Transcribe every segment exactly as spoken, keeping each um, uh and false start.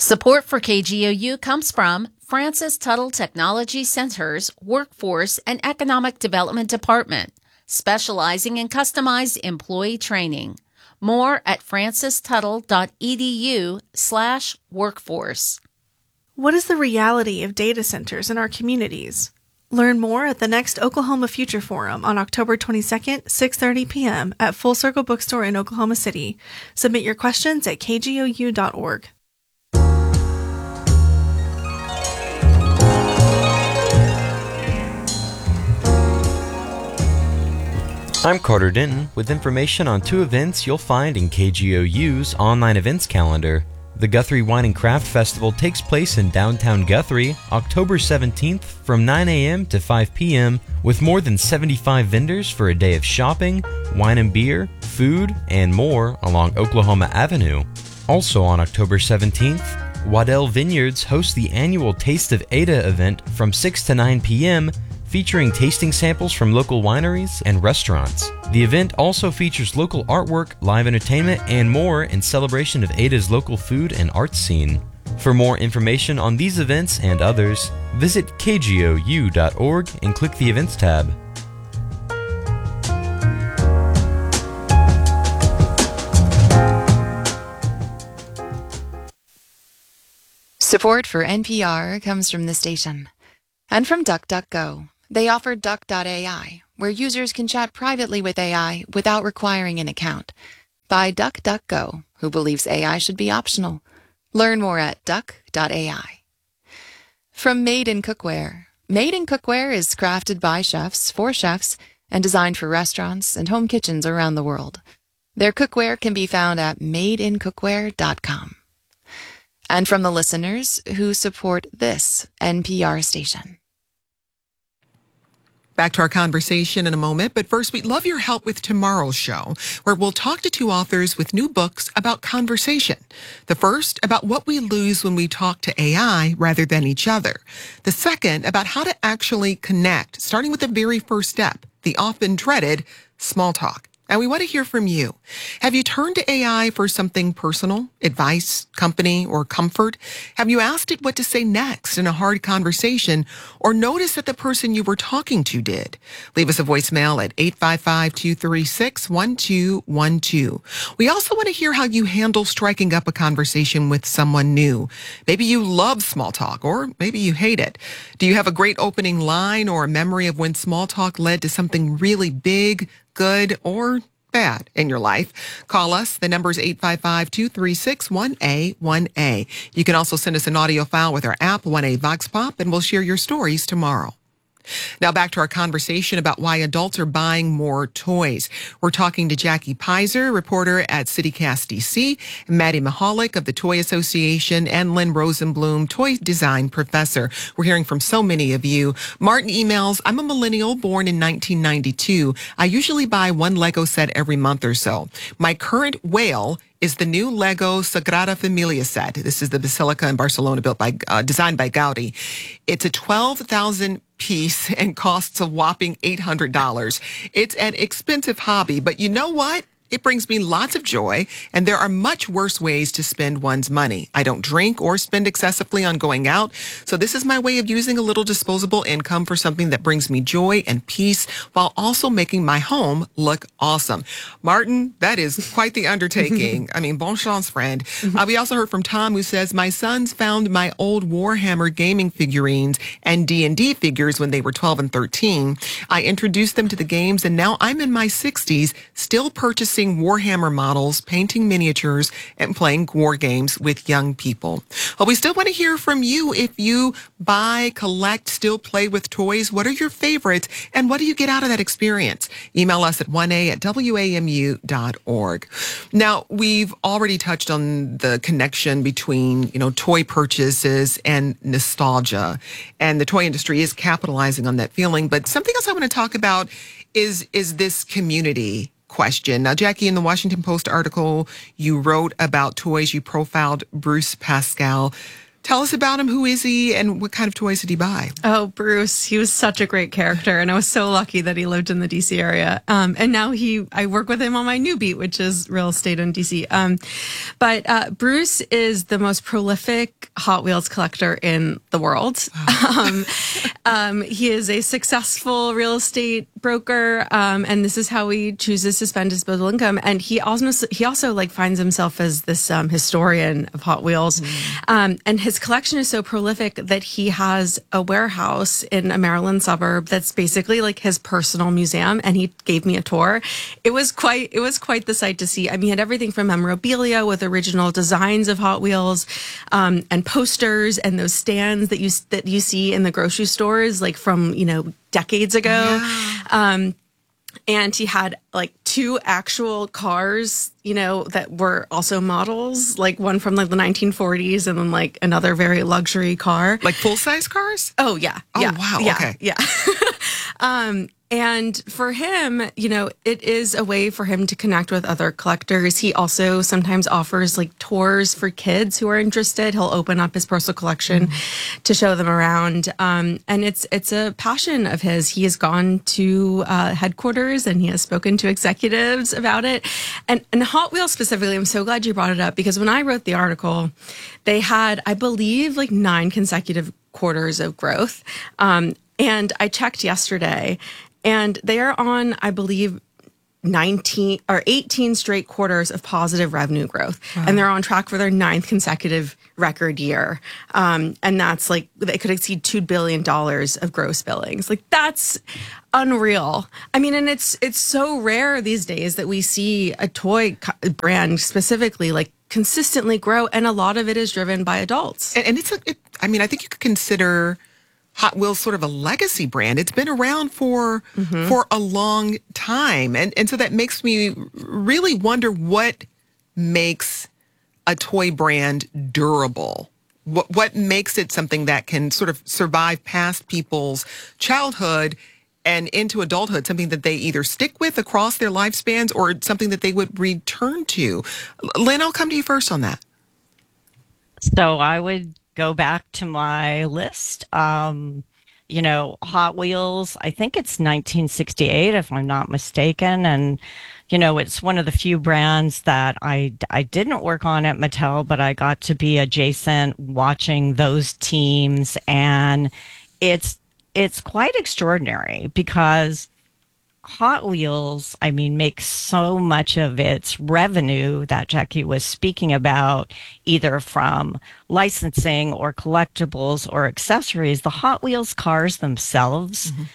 Support for K G O U comes from Francis Tuttle Technology Center's Workforce and Economic Development Department, specializing in customized employee training. More at francistuttle.edu slash workforce. What is the reality of data centers in our communities? Learn more at the next Oklahoma Future Forum on October twenty-second, six thirty p.m. at Full Circle Bookstore in Oklahoma City. Submit your questions at k g o u dot org. I'm Carter Denton with information on two events you'll find in K G O U's online events calendar. The Guthrie Wine and Craft Festival takes place in downtown Guthrie, October seventeenth from nine a.m. to five p.m. with more than seventy-five vendors for a day of shopping, wine and beer, food, and more along Oklahoma Avenue. Also on October seventeenth, Waddell Vineyards hosts the annual Taste of Ada event from six to nine p.m., featuring tasting samples from local wineries and restaurants. The event also features local artwork, live entertainment, and more in celebration of Ada's local food and arts scene. For more information on these events and others, visit k g o u dot org and click the Events tab. Support for N P R comes from the station and from DuckDuckGo. They offer Duck dot A I, where users can chat privately with A I without requiring an account. By DuckDuckGo, who believes A I should be optional. Learn more at duck dot A I. From Made in Cookware. Made in Cookware is crafted by chefs for chefs and designed for restaurants and home kitchens around the world. Their cookware can be found at made in cookware dot com. And from the listeners who support this N P R station. Back to our conversation in a moment, but first we'd love your help with tomorrow's show, where we'll talk to two authors with new books about conversation. The first, about what we lose when we talk to A I rather than each other. The second, about how to actually connect, starting with the very first step, the often dreaded small talk. And we want to hear from you. Have you turned to A I for something personal, advice, company, or comfort? Have you asked it what to say next in a hard conversation, or noticed that the person you were talking to did? Leave us a voicemail at eight five five, two three six, one two one two. We also want to hear how you handle striking up a conversation with someone new. Maybe you love small talk, or maybe you hate it. Do you have a great opening line or a memory of when small talk led to something really big, good, or bad in your life? Call us. The number is eight five five, two three six, one A one A. You can also send us an audio file with our app, one A Vox Pop, and we'll share your stories tomorrow. Now back to our conversation about why adults are buying more toys. We're talking to Jackie Pizer, reporter at CityCast D C, Maddie Mahalik of the Toy Association, and Lynn Rosenblum, toy design professor. We're hearing from so many of you. Martin emails, I'm a millennial born in nineteen ninety-two. I usually buy one Lego set every month or so. My current whale is the new Lego Sagrada Familia set. This is the Basilica in Barcelona, built by, uh, designed by Gaudi. It's a twelve thousand piece and costs a whopping eight hundred dollars. It's an expensive hobby, but you know what? It brings me lots of joy, and there are much worse ways to spend one's money. I don't drink or spend excessively on going out, so this is my way of using a little disposable income for something that brings me joy and peace while also making my home look awesome. Martin, that is quite the undertaking. I mean, bon chance, friend. Uh, we also heard from Tom, who says, my sons found my old Warhammer gaming figurines and D and D figures when they were twelve and thirteen. I introduced them to the games, and now I'm in my sixties, still purchasing Warhammer models, painting miniatures, and playing war games with young people. Well, we still want to hear from you. If you buy, collect, still play with toys, what are your favorites, and what do you get out of that experience? Email us at one A at W A M U dot org. Now, we've already touched on the connection between, you know, toy purchases and nostalgia, and the toy industry is capitalizing on that feeling. But something else I want to talk about is, is this community question. Now, Jackie, in the Washington Post article you wrote about toys, you profiled Bruce Pascal. Tell us about him. Who is he, and what kind of toys did he buy? Oh, Bruce. He was such a great character, and I was so lucky that he lived in the D C area. Um, and now he, I work with him on my new beat, which is real estate in D C. Um, but uh, Bruce is the most prolific Hot Wheels collector in the world. Wow. um, um, he is a successful real estate broker, um, and this is how he chooses to spend disposable income. And he also, he also like finds himself as this um, historian of Hot Wheels, mm. um, and his collection is so prolific that he has a warehouse in a Maryland suburb that's basically like his personal museum, and he gave me a tour. It was quite it was quite the sight to see. I mean, he had everything from memorabilia with original designs of Hot Wheels, um, and posters, and those stands that you that you see in the grocery stores, like from, you know, decades ago. Yeah. Um, And he had like two actual cars, you know, that were also models, like one from like the nineteen forties and then like another very luxury car. Like full-size cars? Oh, yeah. Oh, yeah, wow. Yeah, okay. Yeah. um, and for him, you know, it is a way for him to connect with other collectors. He also sometimes offers like tours for kids who are interested. He'll open up his personal collection mm-hmm. to show them around. Um, and it's it's a passion of his. He has gone to uh, headquarters and he has spoken to executives about it. And, and Hot Wheels specifically, I'm so glad you brought it up, because when I wrote the article, they had, I believe, like nine consecutive quarters of growth. Um, and I checked yesterday, and they are on, I believe, nineteen or eighteen straight quarters of positive revenue growth. Wow. And they're on track for their ninth consecutive record year. Um, and that's like, they could exceed two billion dollars of gross billings. Like, that's unreal. I mean, and it's, it's so rare these days that we see a toy co- brand specifically like consistently grow. And a lot of it is driven by adults. And, and it's, a, it, I mean, I think you could consider Hot Wheels sort of a legacy brand. It's been around for mm-hmm. for a long time. And and so that makes me really wonder what makes a toy brand durable. What what makes it something that can sort of survive past people's childhood and into adulthood, something that they either stick with across their lifespans or something that they would return to. Lynn, I'll come to you first on that. So I would go back to my list. Um, you know, Hot Wheels, I think it's nineteen sixty-eight, if I'm not mistaken. And, you know, it's one of the few brands that I, I didn't work on at Mattel, but I got to be adjacent watching those teams. And it's, it's quite extraordinary because Hot Wheels, I mean, makes so much of its revenue that Jackie was speaking about, either from licensing or collectibles or accessories. The Hot Wheels cars themselves mm-hmm.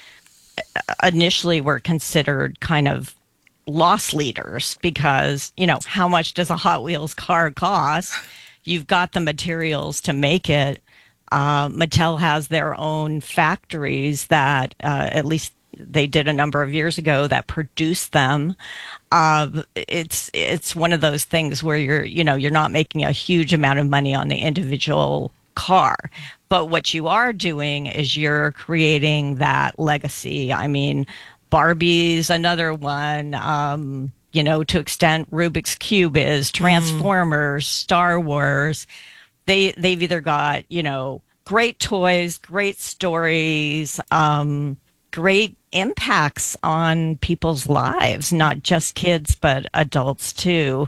initially were considered kind of loss leaders because, you know, how much does a Hot Wheels car cost? You've got the materials to make it. Uh, Mattel has their own factories that, uh, at least they did a number of years ago, that produced them. Uh, it's it's one of those things where you're you know you're not making a huge amount of money on the individual car, but what you are doing is you're creating that legacy. I mean, Barbie's another one. Um, you know, to extent Rubik's Cube is, Transformers, mm. Star Wars. They they've either got you know great toys, great stories. Um, great impacts on people's lives, not just kids, but adults too.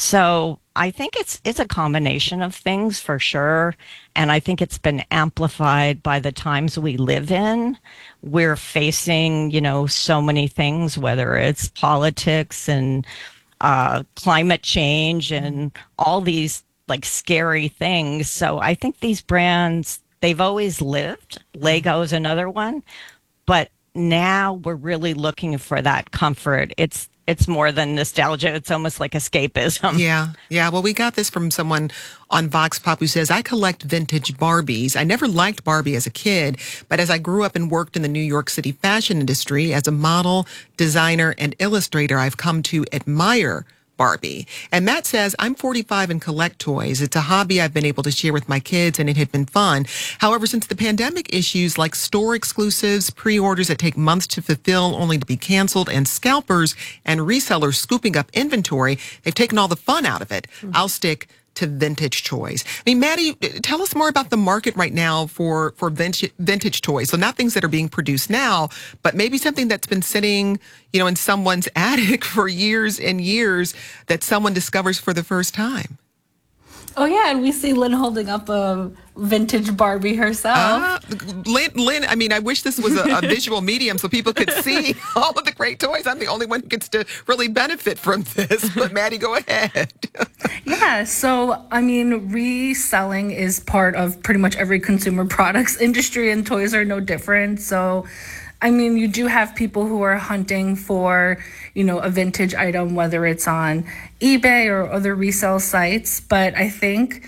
So I think it's it's a combination of things for sure. And I think it's been amplified by the times we live in. We're facing, you know, so many things, whether it's politics and uh, climate change and all these like scary things. So I think these brands, they've always lived. Lego's another one. But now we're really looking for that comfort. It's it's more than nostalgia. It's almost like escapism. Yeah, yeah. Well, we got this from someone on Vox Pop who says, I collect vintage Barbies. I never liked Barbie as a kid, but as I grew up and worked in the New York City fashion industry as a model, designer, and illustrator, I've come to admire Barbie. And Matt says, I'm forty-five and collect toys. It's a hobby I've been able to share with my kids, and it had been fun. However, since the pandemic issues like store exclusives, pre-orders that take months to fulfill only to be canceled, and scalpers and resellers scooping up inventory, they've taken all the fun out of it. Mm-hmm. I'll stick to vintage toys. I mean, Maddie, tell us more about the market right now for, for vintage, vintage toys. So not things that are being produced now, but maybe something that's been sitting, you know, in someone's attic for years and years that someone discovers for the first time. Oh, yeah, and we see Lynn holding up a vintage Barbie herself. Uh, Lynn, Lynn, I mean, I wish this was a, a visual medium so people could see all of the great toys. I'm the only one who gets to really benefit from this. But Maddie, go ahead. Yeah, so, I mean, reselling is part of pretty much every consumer products industry, and toys are no different. So, I mean, you do have people who are hunting for, you know, a vintage item, whether it's on eBay or other resale sites. But I think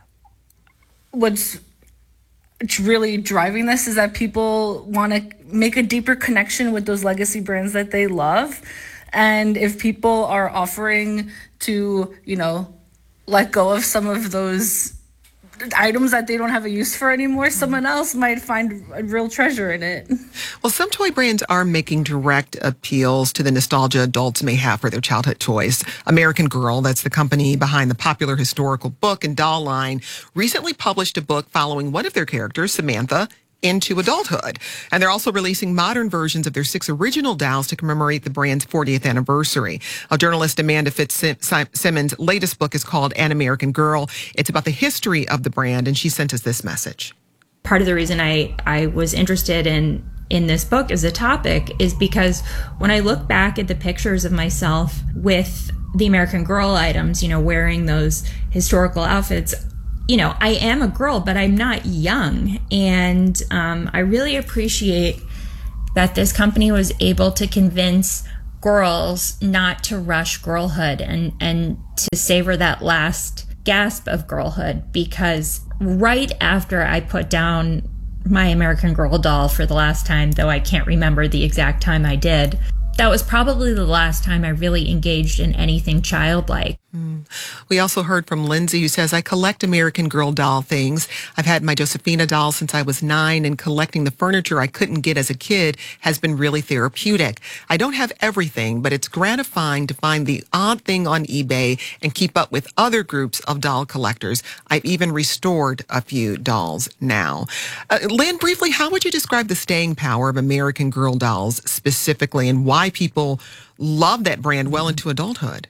what's really driving this is that people want to make a deeper connection with those legacy brands that they love. And if people are offering to, you know, let go of some of those items that they don't have a use for anymore, someone else might find a real treasure in it. Well, some toy brands are making direct appeals to the nostalgia adults may have for their childhood toys. American Girl, that's the company behind the popular historical book and doll line, recently published a book following one of their characters, Samantha, into adulthood. And they're also releasing modern versions of their six original dolls to commemorate the brand's fortieth anniversary. Our journalist Amanda Fitzsimmons' latest book is called An American Girl. It's about the history of the brand, and she sent us this message. Part of the reason I, I was interested in in this book as a topic is because when I look back at the pictures of myself with the American Girl items, you know, wearing those historical outfits, you know, I am a girl, but I'm not young. And um, I really appreciate that this company was able to convince girls not to rush girlhood and, and to savor that last gasp of girlhood. Because right after I put down my American Girl doll for the last time, though I can't remember the exact time I did, that was probably the last time I really engaged in anything childlike. Mm. We also heard from Lindsay, who says, I collect American Girl doll things. I've had my Josephina doll since I was nine, and collecting the furniture I couldn't get as a kid has been really therapeutic. I don't have everything, but it's gratifying to find the odd thing on eBay and keep up with other groups of doll collectors. I've even restored a few dolls now. Uh, Lynn, briefly, how would you describe the staying power of American Girl dolls specifically, and why people love that brand well into adulthood?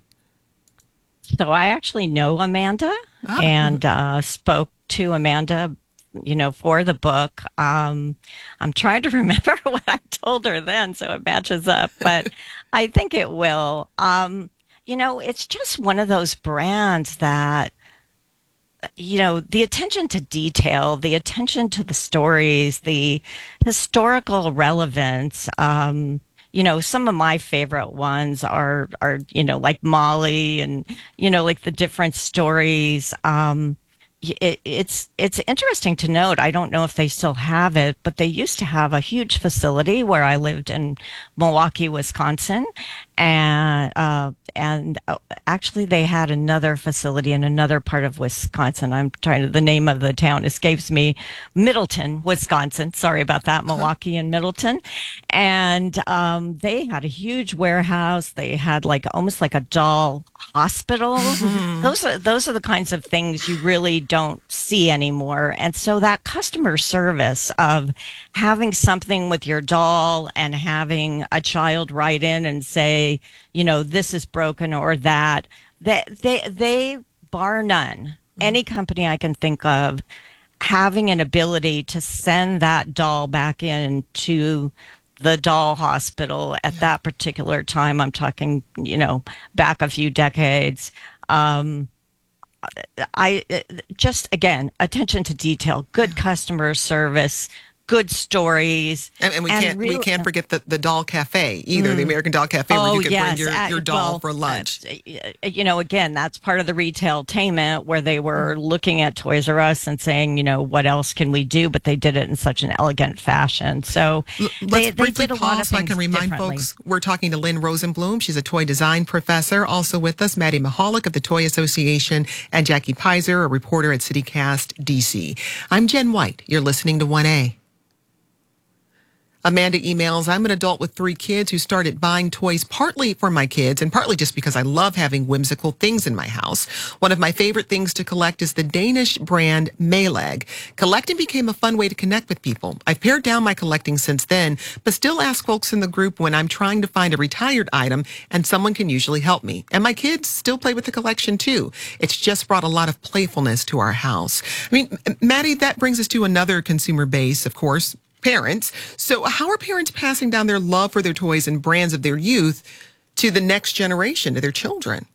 So I actually know Amanda oh. and uh, spoke to Amanda, you know, for the book. Um, I'm trying to remember what I told her then, so it matches up, but I think it will. Um, you know, it's just one of those brands that, you know, the attention to detail, the attention to the stories, the historical relevance, um, you know, some of my favorite ones are, are, you know, like Molly and, you know, like the different stories. Um, it, it's, it's interesting to note. I don't know if they still have it, but they used to have a huge facility where I lived in Milwaukee, Wisconsin. And, uh, and actually they had another facility in another part of Wisconsin. I'm trying to, the name of the town escapes me, Middleton, Wisconsin. Sorry about that. Milwaukee and Middleton. And, um, they had a huge warehouse. They had like, almost like a doll hospital. Mm-hmm. Those are, those are the kinds of things you really don't see anymore. And so that customer service of having something with your doll and having a child write in and say, you know, this is broken or that, they, they, they bar none, any company I can think of having an ability to send that doll back in to the doll hospital at that particular time. I'm talking, you know, back a few decades. Um, I just, again, attention to detail, good customer service, good stories. And, and we and can't real, we can't forget the, the doll cafe either, mm. the American Doll Cafe, oh, where you can yes. bring your, your doll well, for lunch. Uh, you know, again, that's part of the retailtainment where they were looking at Toys R Us and saying, you know, what else can we do? But they did it in such an elegant fashion. So L- let's they, briefly they did a pause lot of so I can remind folks we're talking to Lynn Rosenblum. She's a toy design professor. Also with us, Maddie Mahalik of the Toy Association, and Jackie Pizer, a reporter at CityCast D C. I'm Jen White. You're listening to one A. Amanda emails, I'm an adult with three kids who started buying toys partly for my kids and partly just because I love having whimsical things in my house. One of my favorite things to collect is the Danish brand Mayleg. Collecting became a fun way to connect with people. I've pared down my collecting since then, but still ask folks in the group when I'm trying to find a retired item, and someone can usually help me. And my kids still play with the collection too. It's just brought a lot of playfulness to our house. I mean, Maddie, that brings us to another consumer base, of course, parents. So how are parents passing down their love for their toys and brands of their youth to the next generation, to their children?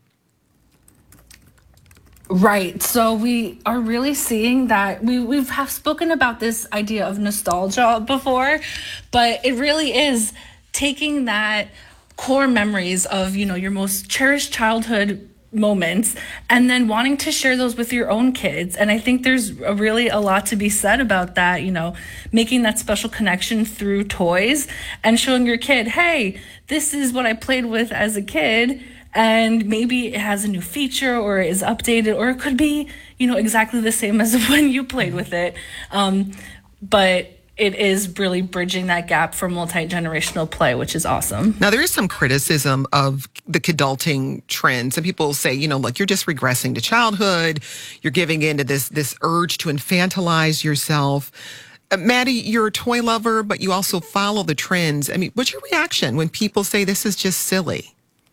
Right. So we are really seeing that we, we've have spoken about this idea of nostalgia before, but it really is taking that core memories of, you know, your most cherished childhood moments and then wanting to share those with your own kids. And I think there's a really a lot to be said about that, you know, making that special connection through toys and showing your kid, hey, this is what I played with as a kid. And maybe it has a new feature or is updated, or it could be, you know, exactly the same as when you played with it. Um, but it is really bridging that gap for multi-generational play, which is awesome. Now, there is some criticism of the kidulting trend. Some people say, you know, like, you're just regressing to childhood. You're giving into this, this urge to infantilize yourself. Uh, Maddie, you're a toy lover, but you also follow the trends. I mean, what's your reaction when people say this is just silly?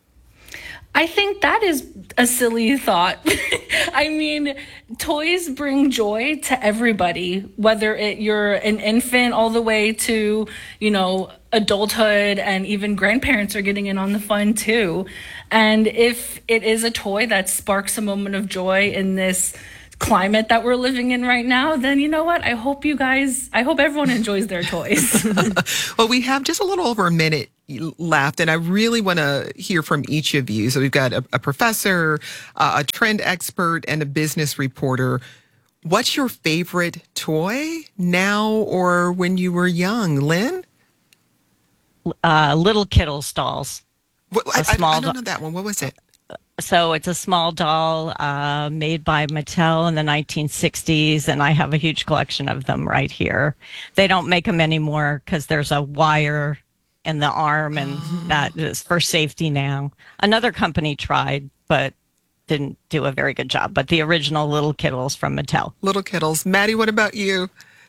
I think that is a silly thought. I mean, toys bring joy to everybody, whether it, you're an infant all the way to, you know, adulthood, and even grandparents are getting in on the fun too. And if it is a toy that sparks a moment of joy in this climate that we're living in right now, then you know what? I hope you guys, I hope everyone enjoys their toys. Well, we have just a little over a minute left, and I really want to hear from each of you. So we've got a, a professor, uh, a trend expert, and a business reporter. What's your favorite toy now or when you were young, Lynn? Uh, little Kittle Stalls. What, I, I, I don't know that one. What was it? So it's a small doll uh, made by Mattel in the nineteen sixties, and I have a huge collection of them right here. They don't make them anymore because there's a wire in the arm, and oh. that is for safety now. Another company tried, but didn't do a very good job. But the original Little Kittles from Mattel. Little Kittles. Maddie, what about you?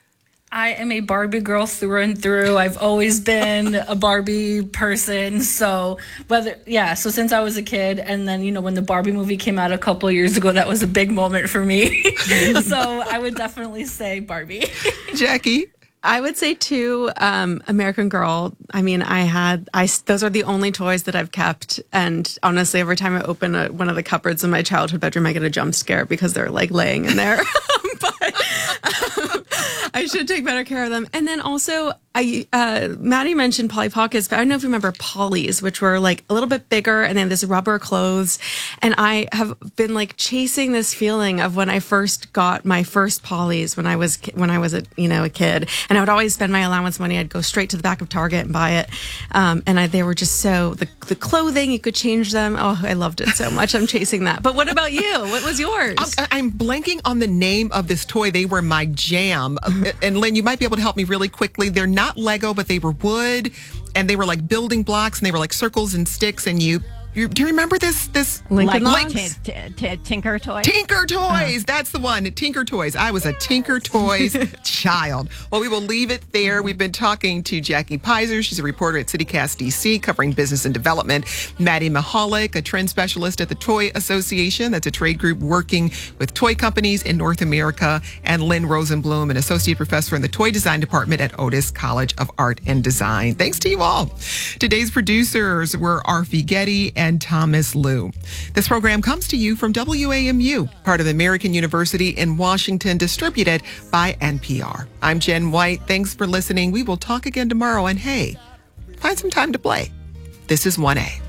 I am a Barbie girl through and through. I've always been a Barbie person. So whether, yeah, so since I was a kid, and then, you know, when the Barbie movie came out a couple of years ago, that was a big moment for me. So I would definitely say Barbie. Jackie? I would say too, um, American Girl. I mean, I had, I, those are the only toys that I've kept. And honestly, every time I open a, one of the cupboards in my childhood bedroom, I get a jump scare because they're like laying in there. But um, I should take better care of them. And then also, I, uh, Maddie mentioned Polly Pockets, but I don't know if you remember Polly's, which were like a little bit bigger and then this rubber clothes. And I have been like chasing this feeling of when I first got my first Polly's when I was, when I was a, you know, a kid. And I would always spend my allowance money. I'd go straight to the back of Target and buy it. Um, and I, they were just so, the, the clothing, you could change them. Oh, I loved it so much. I'm chasing that. But what about you? What was yours? I'm, I'm blanking on the name of this toy. They were my jam. And Lynn, you might be able to help me really quickly. They're not Lego, but they were wood, and they were like building blocks, and they were like circles and sticks, and you You, do you remember this? This Lincoln like, like t- t- Tinker Toys? Tinker Toys. Uh. That's the one. Tinker Toys. I was a Tinker Toys child. Well, we will leave it there. We've been talking to Jackie Pizer. She's a reporter at CityCast D C covering business and development. Maddie Mahalik, a trend specialist at the Toy Association. That's a trade group working with toy companies in North America. And Lynn Rosenblum, an associate professor in the toy design department at Otis College of Art and Design. Thanks to you all. Today's producers were Arfi Getty and and Thomas Liu. This program comes to you from W A M U, part of American University in Washington, distributed by N P R. I'm Jen White. Thanks for listening. We will talk again tomorrow. And hey, find some time to play. This is one A.